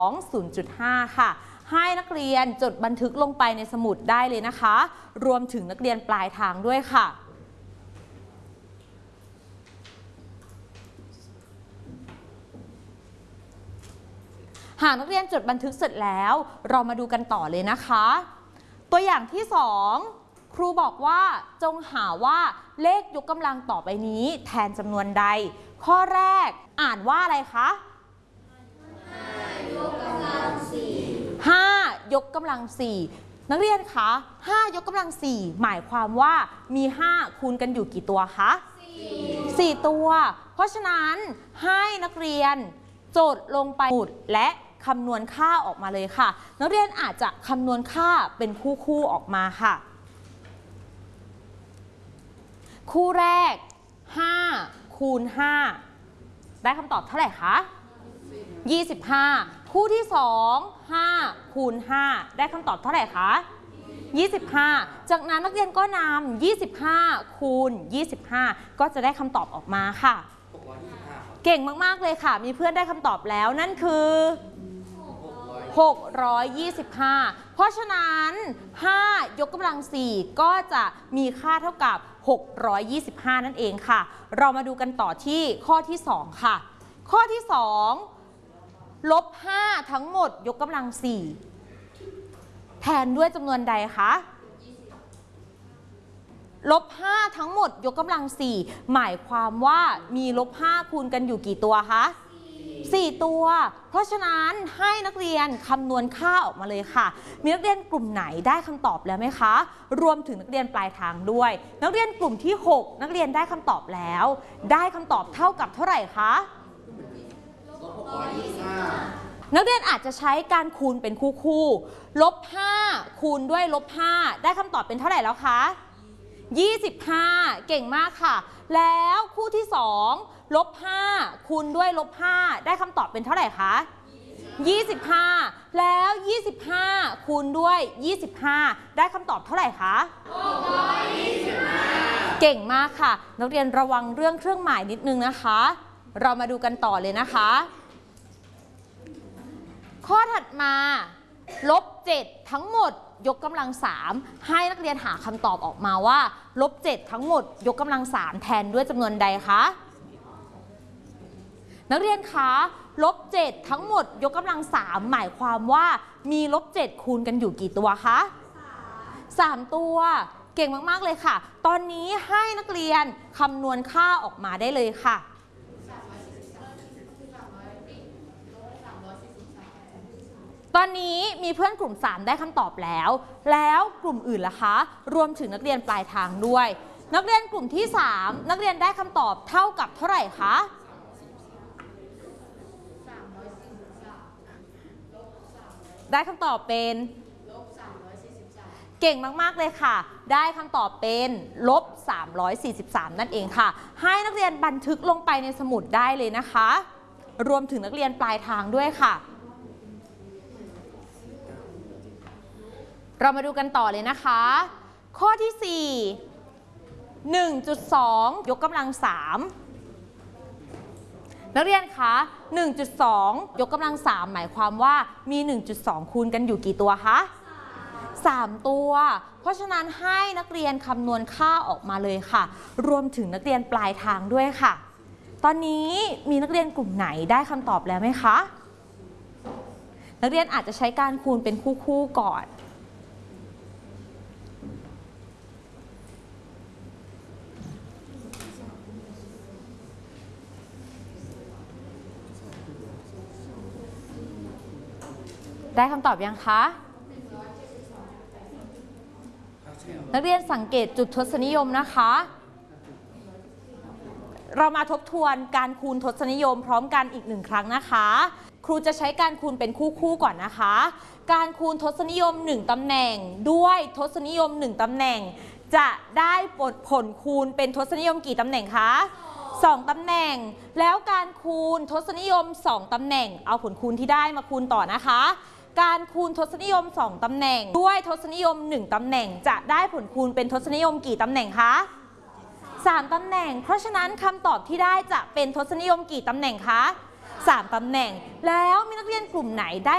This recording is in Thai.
0.5 ค่ะให้นักเรียนจดบันทึกลงไปในสมุดได้เลยนะคะรวมถึงนักเรียนปลายทางด้วยค่ะหากนักเรียนจดบันทึกเสร็จแล้วเรามาดูกันต่อเลยนะคะตัวอย่างที่ 2ครูบอกว่าจงหาว่าเลขยกกำลังต่อไปนี้แทนจำนวนใดข้อแรกอ่านว่าอะไรคะ5 ยกกำลัง 4 5 ยกกำลัง 4นักเรียนคะ5 ยกกำลัง 4หมายความว่ามี5คูณกันอยู่กี่ตัวคะ4 ตัวเพราะฉะนั้นให้นักเรียนจดลงไปและคำนวณค่าออกมาเลยค่ะนักเรียนอาจจะคำนวณค่าเป็นคู่ออกมาค่ะคู่แรก5คูณ5ได้คำตอบเท่าไหร่คะ25คู่ที่2 5คูณ5ได้คำตอบเท่าไหร่คะ25จากนั้นนักเรียนก็นำ25คูณ25ก็จะได้คำตอบออกมาค่ะเก่งมากๆเลยค่ะมีเพื่อนได้คำตอบแล้วนั่นคือ625เพราะฉะนั้น5ยกกำลัง4ก็จะมีค่าเท่ากับ625นั่นเองค่ะเรามาดูกันต่อที่ข้อที่2ค่ะข้อที่2ลบ5ทั้งหมดยกกำลัง4แทนด้วยจำนวนใดคะลบ5ทั้งหมดยกกำลัง4หมายความว่ามีลบ5คูณกันอยู่กี่ตัวคะ4 ตัวเพราะฉะนั้นให้นักเรียนคำนวณค่าออกมาเลยค่ะมีนักเรียนกลุ่มไหนได้คำตอบแล้วไหมคะรวมถึงนักเรียนปลายทางด้วยนักเรียนกลุ่มที่6นักเรียนได้คำตอบแล้วได้คำตอบเท่ากับเท่าไหร่คะนักเรียนอาจจะใช้การคูณเป็นคู่ลบ5คูณด้วยลบ5ได้คำตอบเป็นเท่าไหร่แล้วคะ25เก่งมากค่ะแล้วคู่ที่2ลบ5คูณด้วยลบ5ได้คำตอบเป็นเท่าไหร่คะ25แล้ว25คูณด้วย25ได้คำตอบเท่าไหร่คะ625เก่งมากค่ะนักเรียนระวังเรื่องเครื่องหมายนิดนึงนะคะเรามาดูกันต่อเลยนะคะข้อถัดมาลบ7ทั้งหมดยกกำลัง3ให้นักเรียนหาคำตอบออกมาว่าลบ7ทั้งหมดยกกำลัง3แทนด้วยจำนวนใดคะนักเรียนคะลบ7ทั้งหมดยกกำลัง3หมายความว่ามีลบ7คูณกันอยู่กี่ตัวคะ3 ตัวเก่งมากๆเลยค่ะตอนนี้ให้นักเรียนคำนวณค่าออกมาได้เลยค่ะตอนนี้มีเพื่อนกลุ่ม3ได้คำตอบแล้วกลุ่มอื่นล่ะคะรวมถึงนักเรียนปลายทางด้วยนักเรียนกลุ่มที่3นักเรียนได้คำตอบเท่ากับเท่าไหร่คะได้คำตอบเป็นเก่งมากๆเลยค่ะได้คำตอบเป็นลบ343นั่นเองค่ะให้นักเรียนบันทึกลงไปในสมุดได้เลยนะคะรวมถึงนักเรียนปลายทางด้วยค่ะเรามาดูกันต่อเลยนะคะข้อที่4 1.2 ยกกำลัง3นักเรียนคะ 1.2 ยกกำลัง3หมายความว่ามี 1.2 คูณกันอยู่กี่ตัวคะ3 ตัวเพราะฉะนั้นให้นักเรียนคำนวณค่าออกมาเลยค่ะรวมถึงนักเรียนปลายทางด้วยค่ะตอนนี้มีนักเรียนกลุ่มไหนได้คำตอบแล้วไหมคะนักเรียนอาจจะใช้การคูณเป็นคู่ก่อนได้คำตอบยังคะนักเรียนสังเกตจุดทศนิยมนะคะเรามาทบทวนการคูณทศนิยมพร้อมกันอีก1ครั้งนะคะครูจะใช้การคูณเป็นคู่ก่อนนะคะการคูณทศนิยม1ตำแหน่งด้วยทศนิยม1ตำแหน่งจะได้ผลคูณเป็นทศนิยมกี่ตำแหน่งคะ2ตำแหน่งแล้วการคูณทศนิยม2ตำแหน่งเอาผลคูณที่ได้มาคูณต่อนะคะการคูณทศนิยม2ตำแหน่งด้วยทศนิยม1ตำแหน่งจะได้ผลคูณเป็นทศนิยมกี่ตำแหน่งคะ3ตำแหน่งเพราะฉะนั้นคำตอบที่ได้จะเป็นทศนิยมกี่ตำแหน่งคะ3ตำแหน่งแล้วมีนักเรียนกลุ่มไหนได้